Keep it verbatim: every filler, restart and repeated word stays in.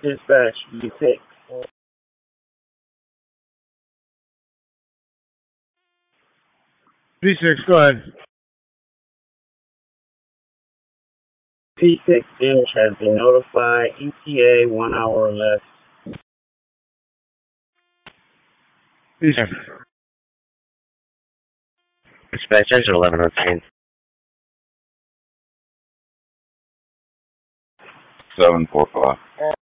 Dispatch, B six. B six, go ahead. P six dish has been notified. E T A one hour or less. B six. Dispatch, engine eleven routine. seven four five.